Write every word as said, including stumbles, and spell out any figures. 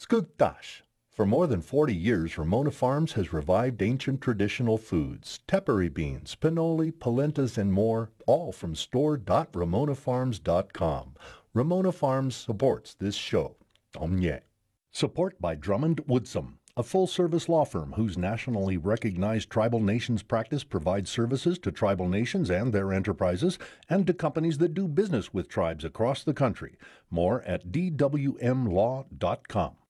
Skugtash. For more than forty years, Ramona Farms has revived ancient traditional foods, tepary beans, pinoli, polentas, and more, all from store dot ramona farms dot com. Ramona Farms supports this show. Omnie. Support by Drummond Woodsum, a full-service law firm whose nationally recognized tribal nations practice provides services to tribal nations and their enterprises and to companies that do business with tribes across the country. More at d w m law dot com.